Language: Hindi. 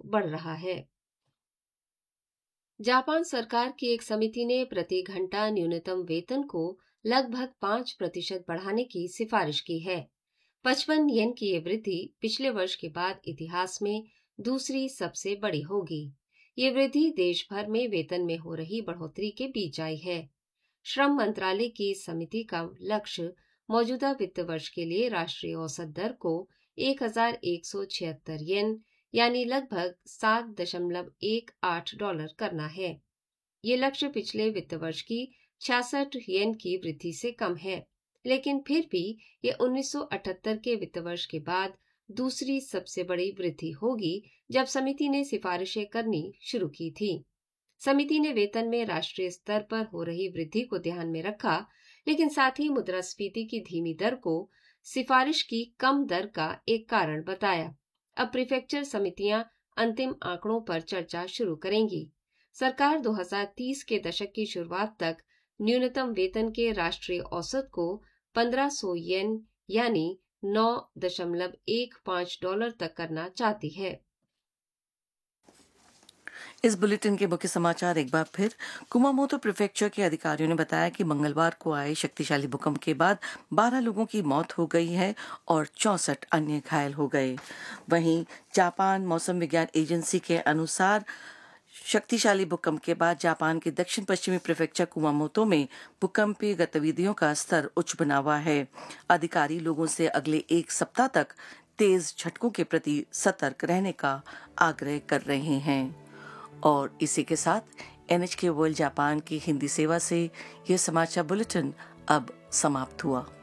बढ़ रहा है। जापान सरकार की एक समिति ने प्रति घंटा न्यूनतम वेतन को लगभग 5% बढ़ाने की सिफारिश की है। 55 येन की ये वृद्धि पिछले वर्ष के बाद इतिहास में दूसरी सबसे बड़ी होगी। ये वृद्धि देश भर में वेतन में हो रही बढ़ोतरी के बीच आई है। श्रम मंत्रालय की समिति का लक्ष्य मौजूदा वित्त वर्ष के लिए राष्ट्रीय औसत दर को 1176 येन यानी लगभग $7.18 करना है। ये लक्ष्य पिछले वित्त वर्ष की 66 येन की वृद्धि से कम है, लेकिन फिर भी ये 1978 के वित्त वर्ष के बाद दूसरी सबसे बड़ी वृद्धि होगी जब समिति ने सिफारिशें करनी शुरू की थी। समिति ने वेतन में राष्ट्रीय स्तर पर हो रही वृद्धि को ध्यान में रखा, लेकिन साथ ही मुद्रास्फीति की धीमी दर को सिफारिश की कम दर का एक कारण बताया। अब प्रीफेक्चर समितियां अंतिम आंकड़ों पर चर्चा शुरू करेंगी। सरकार 2030 के दशक की शुरुआत तक न्यूनतम वेतन के राष्ट्रीय औसत को 1500 येन यानी $9.15 तक करना चाहती है। इस बुलेटिन के मुख्य समाचार एक बार फिर। कुमामोतो प्रीफेक्चर के अधिकारियों ने बताया कि मंगलवार को आए शक्तिशाली भूकंप के बाद 12 लोगों की मौत हो गई है और 64 अन्य घायल हो गए। वहीं जापान मौसम विज्ञान एजेंसी के अनुसार शक्तिशाली भूकंप के बाद जापान के दक्षिण पश्चिमी प्रीफेक्चर कुमामोतो में भूकंपीय गतिविधियों का स्तर उच्च बना हुआ है। अधिकारी लोगों से अगले एक सप्ताह तक तेज झटकों के प्रति सतर्क रहने का आग्रह कर रहे हैं। और इसी के साथ NHK वर्ल्ड जापान की हिंदी सेवा से यह समाचार बुलेटिन अब समाप्त हुआ।